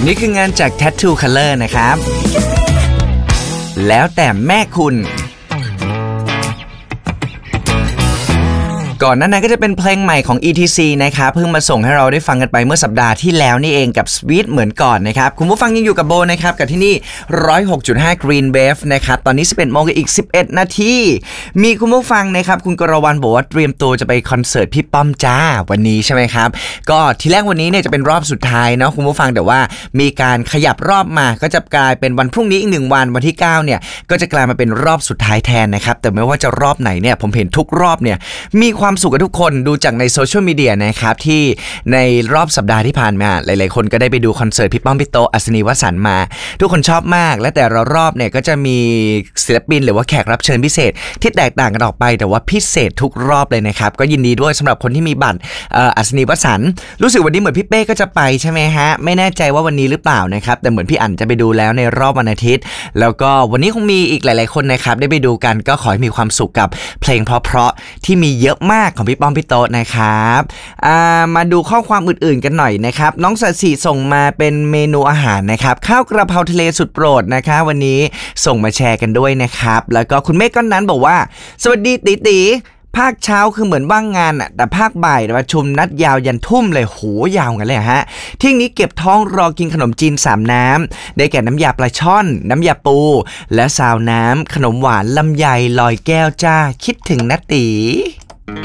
นี่คืองานจาก Tattoo Color นะครับแล้วแต่แม่คุณก่อนหน้านั้นก็จะเป็นเพลงใหม่ของ ETC นะครับเพิ่งมาส่งให้เราได้ฟังกันไปเมื่อสัปดาห์ที่แล้วนี่เองกับ Sweet เหมือนก่อนนะครับคุณผู้ฟังยังอยู่กับโบนะครับกับที่นี่ 106.5 Green Wave นะครับตอนนี้ 11 โมงอีก 11 นาทีมีคุณผู้ฟังนะครับคุณกรวรรณบอกว่าเตรียมตัวจะไปคอนเสิร์ตพี่ป้อมจ้าวันนี้ใช่ไหมครับก็ทีแรกวันนี้เนี่ยจะเป็นรอบสุดท้ายเนาะคุณผู้ฟังแต่ว่ามีการขยับรอบมาก็จะกลายเป็นวันพรุ่งนี้อีก1วันที่9เนี่ยก็จะกลายมาเป็นรอบสุดท้ายแทนนะครับแต่ไม่ว่าจะรอบไหนเนี่ยผมเห็นทุกรอบเนี่ยมีความสุขกับทุกคนดูจากในโซเชียลมีเดียนะครับที่ในรอบสัปดาห์ที่ผ่านมาหลายๆคนก็ได้ไปดูคอนเสิร์ตพี่ป้อมพี่โตอัศนีวสันต์มาทุกคนชอบมากและแต่ละรอบเนี่ยก็จะมีศิลปินหรือว่าแขกรับเชิญพิเศษที่แตกต่างกันออกไปแต่ว่าพิเศษทุกรอบเลยนะครับก็ยินดีด้วยสำหรับคนที่มีบัตรอัศนีวสันต์รู้สึกวันนี้เหมือนพี่เป้ก็จะไปใช่ไหมฮะไม่แน่ใจว่าวันนี้หรือเปล่านะครับแต่เหมือนพี่อั๋นจะไปดูแล้วในรอบวันอาทิตย์แล้วก็วันนี้คงมีอีกหลายๆคนนะครับได้ไปดูกันก็ขอให้มีความสุขกับเพลงเพราะๆที่มีเยอะมากของพี่ป้อมพี่โตนะครับมาดูข้อความอื่นๆกันหน่อยนะครับน้องสัตสีส่งมาเป็นเมนูอาหารนะครับข้าวกระเพราทะเลสุดโปรดนะคะวันนี้ส่งมาแชร์กันด้วยนะครับแล้วก็คุณเมฆก้อนนั้นบอกว่าสวัสดีตีภาคเช้าคือเหมือนว่างงานแต่ภาคบ่ายประชุมนัดยาวยันทุ่มเลยโหยาวกันเลยฮะเที่ยงนี้เก็บท้องรอกินขนมจีน3น้ำได้แก่น้ำยาปลาช่อนน้ำยาปูและซาวน้ำขนมหวานลำไยลอยแก้วจ้าคิดถึงนะตี